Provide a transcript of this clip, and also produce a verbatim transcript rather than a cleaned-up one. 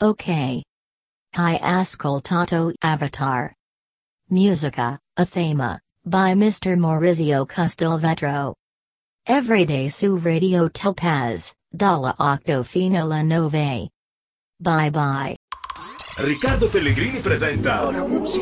Ok. Hai ascoltato Avatar. Musica, a thema, by mister Maurizio Castelvetro. Everyday su Radio Topaz, dalla otto fino alla nove. Bye bye. Riccardo Pellegrini presenta Buona musica.